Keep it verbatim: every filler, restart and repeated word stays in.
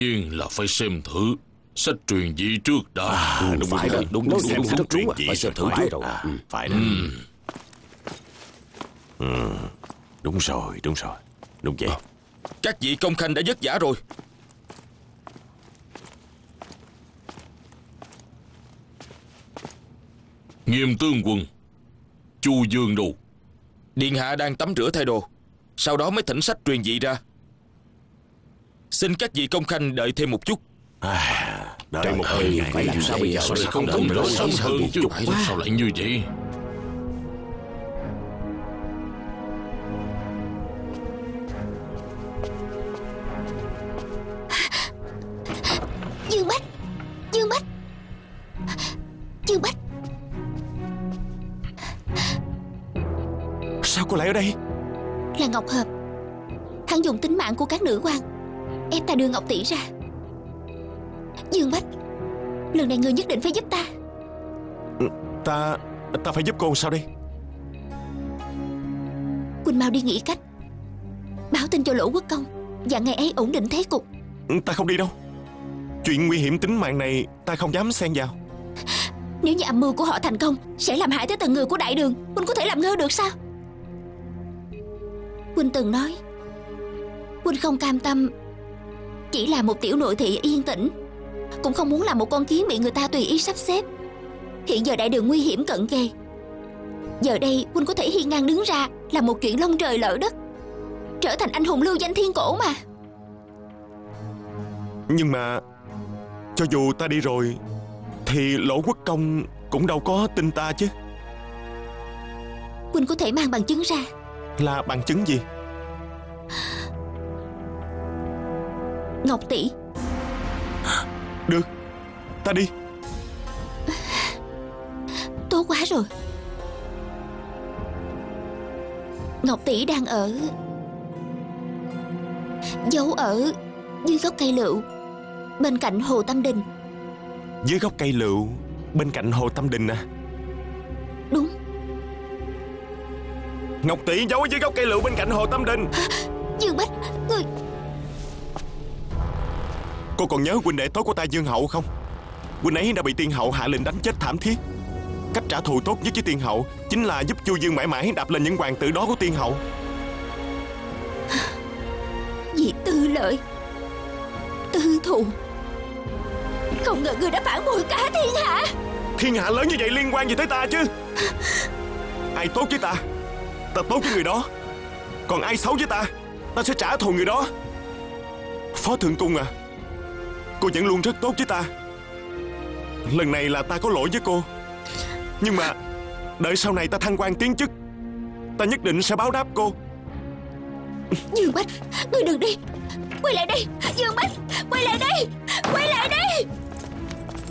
nhiên là phải xem thử sách truyền dị trước đã. À, đúng phải rồi, đúng, đúng, đúng, đúng, đúng, đúng, đúng, phải xem thử trước rồi. À, phải đó. Ừ. Ừ. Đúng rồi, đúng rồi, đúng vậy. Các vị công khanh đã vất vả rồi. Nghiêm tướng quân, Chu Dương đâu? Điện hạ đang tắm rửa thay đồ, sau đó mới thỉnh sách truyền dị ra. Xin các vị công khanh đợi thêm một chút. À, đợi Trời một ơi, ngày phải làm sao bây giờ? Sao lại không tắm rửa sớm hơn chứ? Sao lại như vậy? Dương Bách, Dương Bách, Dương Bách. Sao cô lại ở đây? Là Ngọc Hợp. Hắn dùng tính mạng của các nữ quan ép ta đưa Ngọc tỷ ra. Dương Bách, lần này người nhất định phải giúp ta. Ta Ta phải giúp cô sao đây? Quỳnh mau đi nghĩ cách báo tin cho Lỗ Quốc Công và ngày ấy ổn định thế cục. Ta không đi đâu. Chuyện nguy hiểm tính mạng này ta không dám xen vào. Nếu như âm mưu của họ thành công, sẽ làm hại tới từng người của đại đường. Quỳnh có thể làm ngơ được sao? Quỳnh từng nói Quỳnh không cam tâm chỉ là một tiểu nội thị yên tĩnh, cũng không muốn là một con kiến bị người ta tùy ý sắp xếp. Hiện giờ đại đường nguy hiểm cận kề, giờ đây Quỳnh có thể hiên ngang đứng ra là một chuyện long trời lỡ đất, trở thành anh hùng lưu danh thiên cổ mà. Nhưng mà cho dù ta đi rồi thì Lỗ Quốc Công cũng đâu có tin ta chứ. Quỳnh có thể mang bằng chứng ra. Là bằng chứng gì? Ngọc tỷ. Được, ta đi. Tốt quá rồi. Ngọc tỷ đang ở giấu ở dưới gốc cây lựu bên cạnh Hồ Tâm Đình. Dưới gốc cây lựu bên cạnh Hồ Tâm Đình à? Đúng. Ngọc tỷ giấu ở dưới gốc cây lựu bên cạnh Hồ Tâm Đình. Dương Bách, ngươi... Cô còn nhớ huynh đệ tốt của ta Dương Hậu không? Huynh ấy đã bị tiên hậu hạ lệnh đánh chết thảm thiết. Cách trả thù tốt nhất với tiên hậu chính là giúp Chu Dương mãi mãi đạp lên những hoàng tử đó của tiên hậu. Vì tư lợi, tư thù, không ngờ ngươi đã phản bội cả thiên hạ. Thiên hạ lớn như vậy liên quan gì tới ta chứ? Ai tốt với ta, ta tốt với người đó. Còn ai xấu với ta, ta sẽ trả thù người đó. Phó Thượng Cung à, cô vẫn luôn rất tốt với ta. Lần này là ta có lỗi với cô, nhưng mà đợi sau này ta thăng quan tiến chức, ta nhất định sẽ báo đáp cô. Dương Bách, ngươi đừng đi. Quay lại đây. Dương Bách, quay lại đây. Quay lại đây.